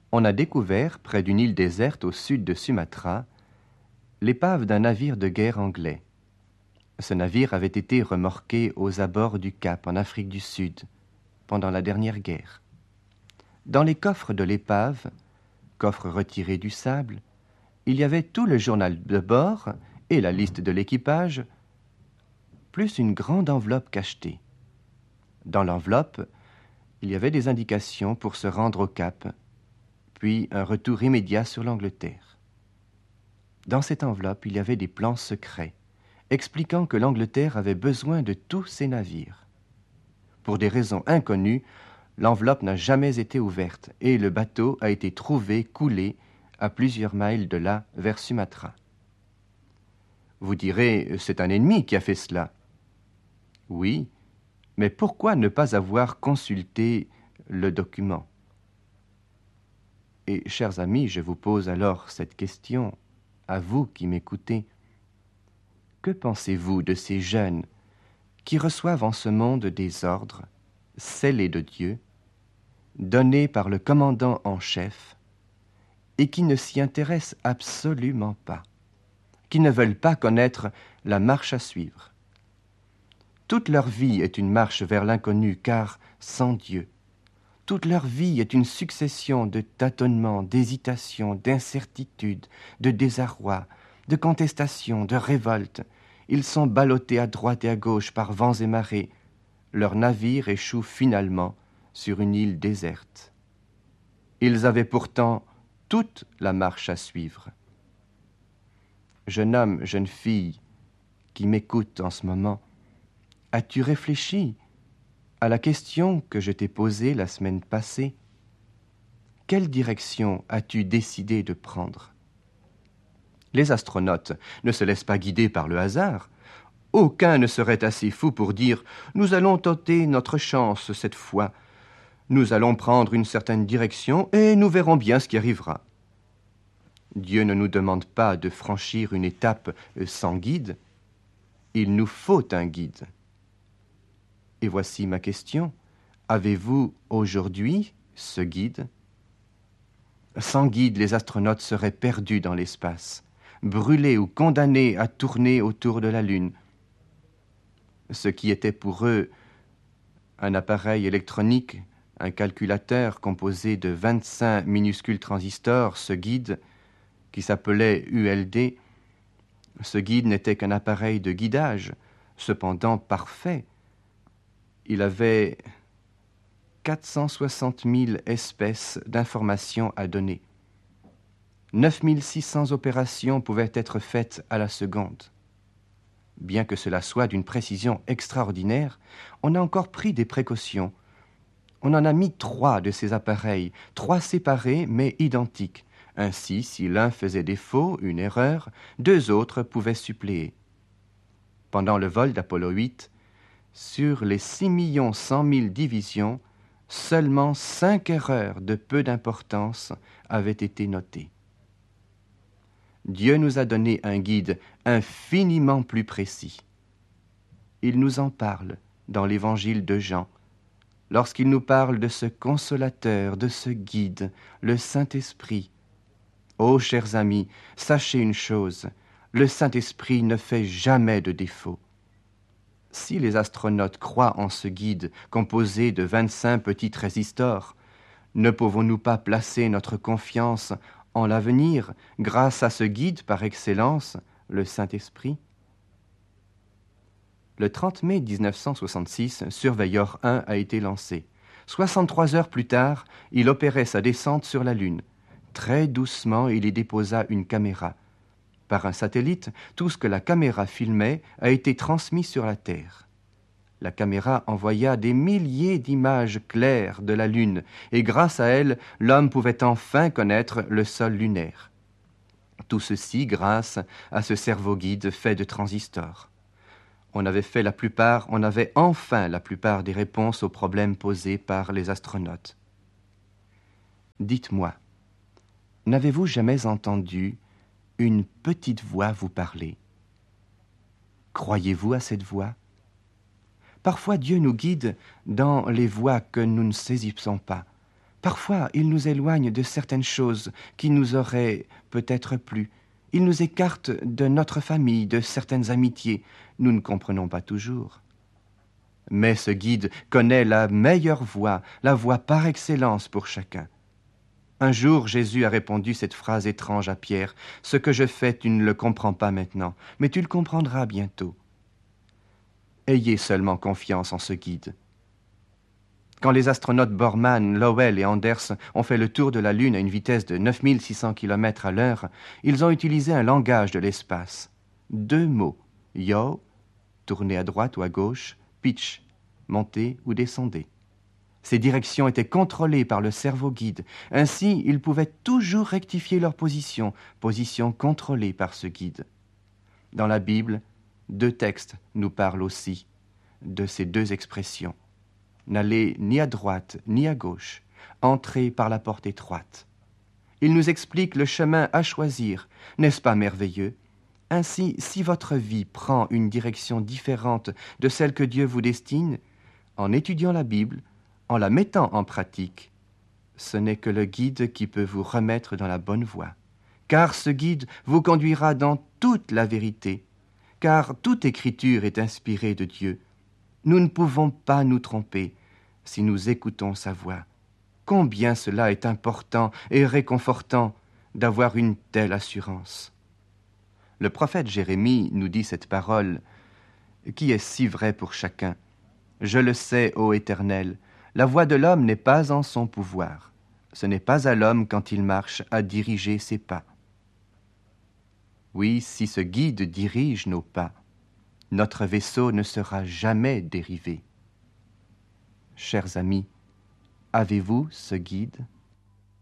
on a découvert, près d'une île déserte au sud de Sumatra, l'épave d'un navire de guerre anglais. Ce navire avait été remorqué aux abords du Cap, en Afrique du Sud, pendant la dernière guerre. Dans les coffres de l'épave, coffres retirés du sable, il y avait tout le journal de bord et la liste de l'équipage, plus une grande enveloppe cachetée. Dans l'enveloppe, il y avait des indications pour se rendre au Cap, puis un retour immédiat sur l'Angleterre. Dans cette enveloppe, il y avait des plans secrets, expliquant que l'Angleterre avait besoin de tous ses navires. Pour des raisons inconnues, l'enveloppe n'a jamais été ouverte et le bateau a été trouvé coulé à plusieurs miles de là vers Sumatra. Vous direz, c'est un ennemi qui a fait cela. Oui, mais pourquoi ne pas avoir consulté le document? Et, chers amis, je vous pose alors cette question, à vous qui m'écoutez. Que pensez-vous de ces jeunes qui reçoivent en ce monde des ordres, scellés de Dieu, donnés par le commandant en chef, et qui ne s'y intéressent absolument pas, qui ne veulent pas connaître la marche à suivre? Toute leur vie est une marche vers l'inconnu, car sans Dieu, toute leur vie est une succession de tâtonnements, d'hésitations, d'incertitudes, de désarroi, de contestations, de révoltes. Ils sont ballottés à droite et à gauche par vents et marées. Leur navire échoue finalement sur une île déserte. Ils avaient pourtant toute la marche à suivre. Jeune homme, jeune fille, qui m'écoute en ce moment, as-tu réfléchi à la question que je t'ai posée la semaine passée? Quelle direction as-tu décidé de prendre? Les astronautes ne se laissent pas guider par le hasard. Aucun ne serait assez fou pour dire « Nous allons tenter notre chance cette fois. Nous allons prendre une certaine direction et nous verrons bien ce qui arrivera. » Dieu ne nous demande pas de franchir une étape sans guide. Il nous faut un guide. Et voici ma question. Avez-vous aujourd'hui ce guide? Sans guide, les astronautes seraient perdus dans l'espace, brûlés ou condamnés à tourner autour de la Lune. Ce qui était pour eux un appareil électronique, un calculateur composé de 25 minuscules transistors, ce guide, qui s'appelait ULD, ce guide n'était qu'un appareil de guidage, cependant parfait. Il avait 460 000 espèces d'informations à donner. 9 600 opérations pouvaient être faites à la seconde. Bien que cela soit d'une précision extraordinaire, on a encore pris des précautions. On en a mis 3 de ces appareils, 3 séparés mais identiques. Ainsi, si l'un faisait défaut, une erreur, 2 autres pouvaient suppléer. Pendant le vol d'Apollo 8, sur les 6 100 000 divisions, seulement 5 erreurs de peu d'importance avaient été notées. Dieu nous a donné un guide infiniment plus précis. Il nous en parle dans l'évangile de Jean, lorsqu'il nous parle de ce consolateur, de ce guide, le Saint-Esprit. Ô chers amis, sachez une chose, le Saint-Esprit ne fait jamais de défaut. Si les astronautes croient en ce guide composé de 25 petits transistors, ne pouvons-nous pas placer notre confiance en l'avenir grâce à ce guide par excellence, le Saint-Esprit? Le 30 mai 1966, Surveyor 1 a été lancé. 63 heures plus tard, il opérait sa descente sur la Lune. Très doucement, il y déposa une caméra. Par un satellite, tout ce que la caméra filmait a été transmis sur la Terre. La caméra envoya des milliers d'images claires de la Lune, et grâce à elle, l'homme pouvait enfin connaître le sol lunaire. Tout ceci grâce à ce cerveau guide fait de transistors. On avait enfin la plupart des réponses aux problèmes posés par les astronautes. Dites-moi, n'avez-vous jamais entendu une petite voix vous parler? Croyez-vous à cette voix? Parfois Dieu nous guide dans les voies que nous ne saisissons pas. Parfois, il nous éloigne de certaines choses qui nous auraient peut-être plu. Il nous écarte de notre famille, de certaines amitiés. Nous ne comprenons pas toujours. Mais ce guide connaît la meilleure voie, la voie par excellence pour chacun. Un jour, Jésus a répondu cette phrase étrange à Pierre. « Ce que je fais, tu ne le comprends pas maintenant, mais tu le comprendras bientôt. » Ayez seulement confiance en ce guide. Quand les astronautes Borman, Lowell et Anders ont fait le tour de la Lune à une vitesse de 9600 km à l'heure, ils ont utilisé un langage de l'espace. 2 mots, yaw, tournez à droite ou à gauche, pitch, montez ou descendez. Ces directions étaient contrôlées par le cerveau guide. Ainsi, ils pouvaient toujours rectifier leur position contrôlée par ce guide. Dans la Bible, 2 textes nous parlent aussi de ces 2 expressions. N'allez ni à droite ni à gauche, entrez par la porte étroite. Il nous explique le chemin à choisir. N'est-ce pas merveilleux? Ainsi, si votre vie prend une direction différente de celle que Dieu vous destine, en étudiant la Bible, en la mettant en pratique, ce n'est que le guide qui peut vous remettre dans la bonne voie. Car ce guide vous conduira dans toute la vérité, car toute écriture est inspirée de Dieu. Nous ne pouvons pas nous tromper si nous écoutons sa voix. Combien cela est important et réconfortant d'avoir une telle assurance. Le prophète Jérémie nous dit cette parole qui est si vraie pour chacun. « Je le sais, ô Éternel, la voie de l'homme n'est pas en son pouvoir. Ce n'est pas à l'homme, quand il marche, à diriger ses pas. » Oui, si ce guide dirige nos pas, notre vaisseau ne sera jamais dérivé. Chers amis, avez-vous ce guide ?